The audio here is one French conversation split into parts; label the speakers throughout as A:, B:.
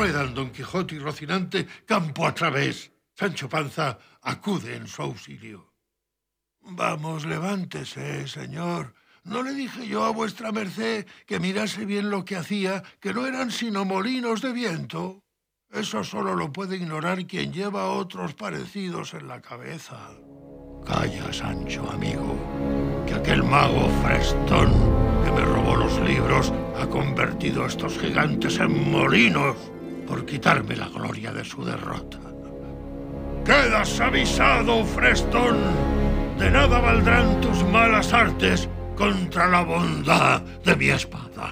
A: ruedan Don Quijote y Rocinante campo a través. Sancho Panza acude en su auxilio. Vamos, levántese, señor. ¿No le dije yo a vuestra merced que mirase bien lo que hacía, que no eran sino molinos de viento? Eso solo lo puede ignorar quien lleva otros parecidos en la cabeza. Calla, Sancho, amigo, que aquel mago frestón que me robó los libros ha convertido a estos gigantes en molinos por quitarme la gloria de su derrota. ¡Quedas avisado, frestón! De nada valdrán tus malas artes contra la bondad de mi espada.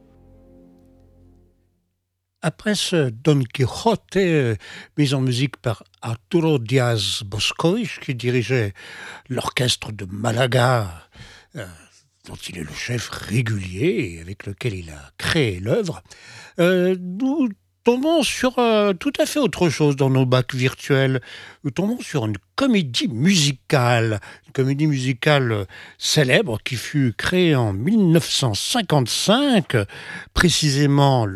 B: Après ce Don Quixote, mis en musique par Arturo Díaz Boscoich, qui dirigeait l'orchestre de Malaga, dont il est le chef régulier et avec lequel il a créé l'œuvre, nous tombons sur tout à fait autre chose dans nos bacs virtuels. Nous tombons sur une comédie musicale célèbre qui fut créée en 1955, précisément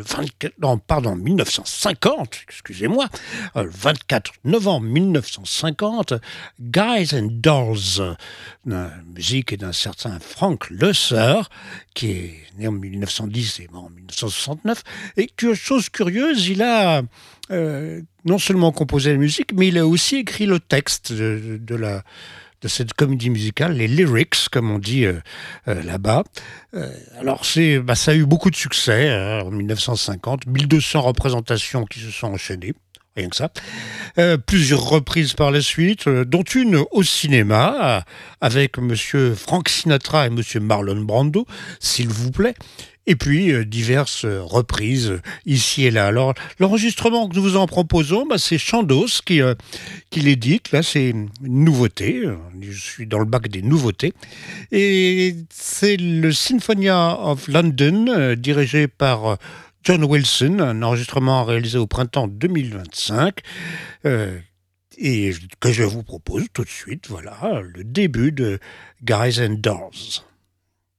B: 1950, excusez-moi, le 24 novembre 1950, Guys and Dolls, musique d'un certain Frank Loesser, qui est né en 1910 et mort en 1969, et chose curieuse, il a non seulement composé la musique, mais il a aussi écrit le texte de cette comédie musicale, les lyrics, comme on dit là-bas. Alors, ça a eu beaucoup de succès en 1950, 1200 représentations qui se sont enchaînées, rien que ça. Plusieurs reprises par la suite, dont une au cinéma, avec monsieur Frank Sinatra et monsieur Marlon Brando, s'il vous plaît. Et puis, diverses reprises ici et là. Alors, l'enregistrement que nous vous en proposons, c'est Chandos qui l'édite. Là, c'est une nouveauté. Je suis dans le bac des nouveautés. Et c'est le Sinfonia of London, dirigé par John Wilson, un enregistrement réalisé au printemps 2025. Et que je vous propose tout de suite. Voilà, le début de Guys and Dolls.